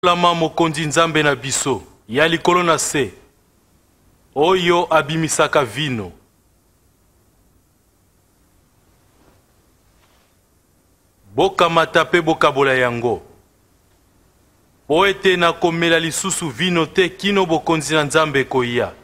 lama mokonzi nzambe na biso ya likolo na se oyo abimisaka vino. Bokamata pe bokabola yango po ete nakomela lisusu vino te kino bokonzi na nzambe koya.